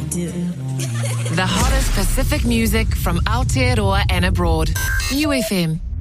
The hottest Pacific music from Aotearoa and abroad. UFM.